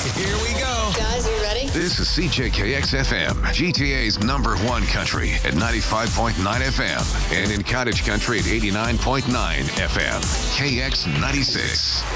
Here we go. Guys, you ready? This is CJKX FM, GTA's #1 country at 95.9 FM and in Cottage Country at 89.9 FM. KX 96.